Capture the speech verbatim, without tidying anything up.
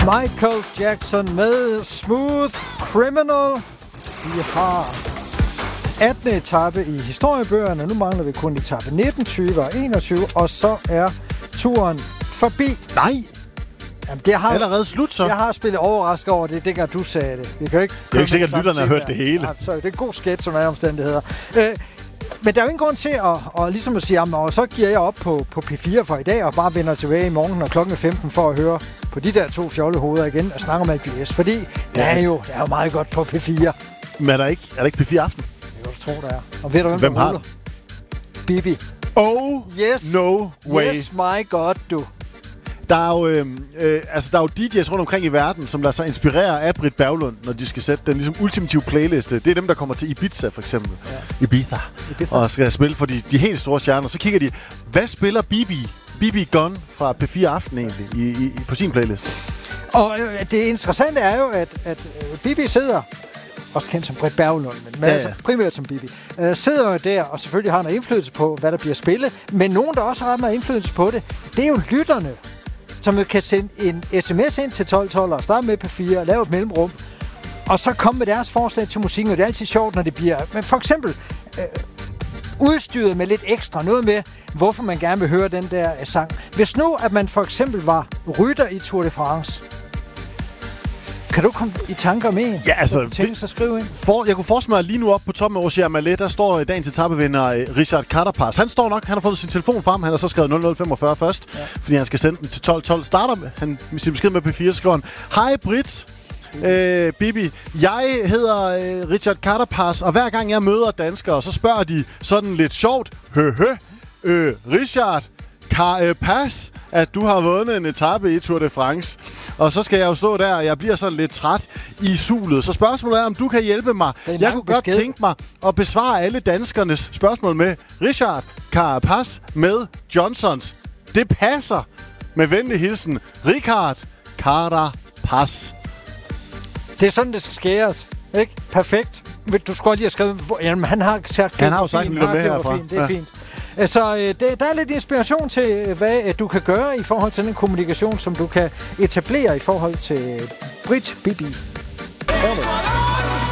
Michael Jackson med Smooth Criminal. Vi har attende etape i historiebøgerne. Nu mangler vi kun etape nitten, tyve og enogtyve. Og så er turen forbi. Nej! Jamen, det har, allerede slut, så. Jeg har spillet overrasket over det, dengang du sagde det. Vi kan ikke det er jo ikke sikkert, at lytterne har hørt det hele. Ja, så det er en god sketch under omstændigheder. Øh, men der er jo ingen grund til at, at, ligesom at sige, at så giver jeg op på, på P fire for i dag, og bare vender tilbage i morgen, når klokken er femten, for at høre på de der to fjollehoveder igen og snakke om Alpe d'Huez. Fordi ja. der, er jo, der er jo meget godt på P fire. Men er der ikke, er der ikke P fire aften? Det kan du tro, der er. Og ved du, hvem, hvem der ruller? Bibi. Oh, yes. no way. Yes, my god, du. Der er jo, øh, øh, altså, der er jo D J's rundt omkring i verden, som lader sig inspirere af Britt Berglund, når de skal sætte den ligesom ultimative playliste. Det er dem, der kommer til Ibiza, for eksempel. Ja. Ibiza. Ibiza. Og skal spille for de, de helt store stjerner. Så kigger de, hvad spiller Bibi, Bibi Gun fra P fire Aften egentlig i, i, på sin playliste? Og øh, det interessante er jo, at, at øh, Bibi sidder, også kendt som Britt Berglund, men ja, ja. altså primært som Bibi, øh, sidder jo der, og selvfølgelig har noget indflydelse på, hvad der bliver spillet. Men nogen, der også har meget indflydelse på det, det er jo lytterne, som kan sende en sms ind til tolv tolv og starte med P fire og lave et mellemrum, og så komme med deres forslag til musikken, og det er altid sjovt, når det bliver, men for eksempel øh, udstyret med lidt ekstra, noget med, hvorfor man gerne vil høre den der øh, sang. Hvis nu, at man for eksempel var rytter i Tour de France, kan du komme i tanker med en? Ja, altså... Tænk sig at skrive ind. For, jeg kunne forestille mig lige nu op på toppen af Ogier Malet, der står dagens etapevinder Richard Carapaz. Han står nok, han har fået sin telefon frem, han har så skrevet nul nul femogfyrre først, ja. fordi han skal sende den til tolv tolv. Starter han med sin besked med P fire, skriver han: Hej Britt, øh, Bibi, jeg hedder øh, Richard Carapaz, og hver gang jeg møder danskere, så spørger de sådan lidt sjovt, høhø, øh, Richard, Carapaz, at du har vundet en etape i Tour de France. Og så skal jeg jo stå der, og jeg bliver sådan lidt træt i sulet. Så spørgsmålet er, om du kan hjælpe mig. Jeg kunne godt besked. tænke mig at besvare alle danskernes spørgsmål med Richard Carapaz med Johnsons. Det passer. Med venlig hilsen, Richard Carapaz. Det er sådan, det skal skæres. Ikke? Perfekt. Du skulle lige have skrevet... Jamen, han har sagt... Han har jo sagt en lille med herfra. Fint. Det er ja. fint. Så øh, det, der er lidt inspiration til, hvad øh, du kan gøre i forhold til den kommunikation, som du kan etablere i forhold til Britt Bibi.